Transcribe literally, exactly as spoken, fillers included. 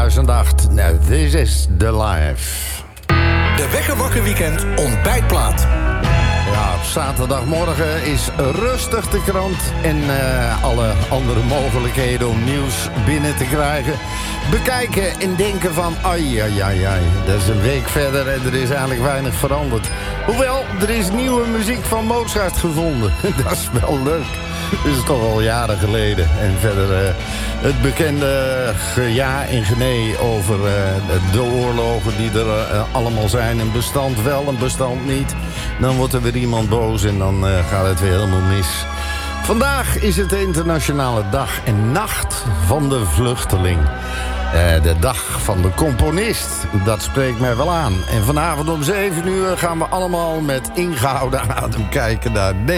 tweeduizend acht. Nou, this is the life. De Wekker Wakker Weekend ontbijtplaat. Ja, op zaterdagmorgen is rustig de krant en uh, alle andere mogelijkheden om nieuws binnen te krijgen. Bekijken en denken van, ai, ai, ai, ai, dat is een week verder en er is eigenlijk weinig veranderd. Hoewel, er is nieuwe muziek van Mozart gevonden. Dat is wel leuk. Dat is toch al jaren geleden. En verder uh, het bekende geja en genee over uh, de oorlogen die er uh, allemaal zijn. Een bestand wel, een bestand niet. Dan wordt er weer iemand boos en dan uh, gaat het weer helemaal mis. Vandaag is het de internationale dag en nacht van de vluchteling. Uh, de dag van de componist, dat spreekt mij wel aan. En vanavond om zeven uur gaan we allemaal met ingehouden adem kijken naar